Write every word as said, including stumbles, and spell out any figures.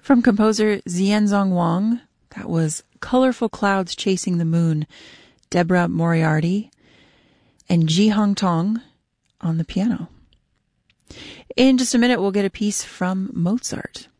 From composer Xianzong Wang, that was Colorful Clouds Chasing the Moon, Deborah Moriarty, and Ji Hong Tong on the piano. In just a minute, we'll get a piece from Mozart.